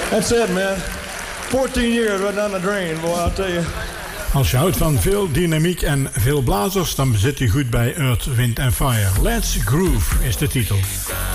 That's it, man. 14 years right down the drain, boy, I'll tell you. Als je houdt van veel dynamiek en veel blazers, dan bezit je goed bij Earth, Wind & Fire. Let's Groove is de titel.